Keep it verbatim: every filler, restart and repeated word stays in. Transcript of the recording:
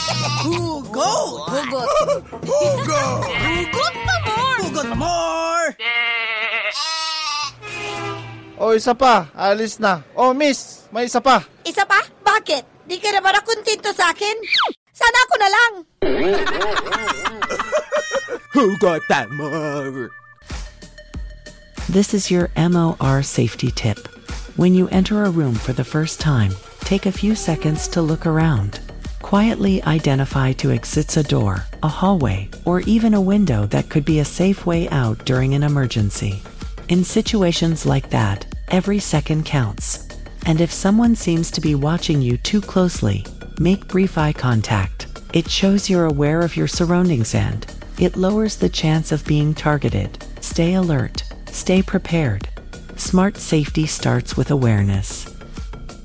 Hugot! Hugot. Hugot! Hugot pa more! Hugot pa more! O, isa pa. Alis na. O, miss, may isa pa. Isa pa? Bakit? Di ka na ba nakontento sa akin? Sana ako na lang. Hugot pa more! This is your M O R safety tip. When you enter a room for the first time, take a few seconds to look around. Quietly identify two exits: a door, a hallway, or even a window that could be a safe way out during an emergency. In situations like that, every second counts. And if someone seems to be watching you too closely, make brief eye contact. It shows you're aware of your surroundings and it lowers the chance of being targeted. Stay alert. Stay prepared. Smart safety starts with awareness.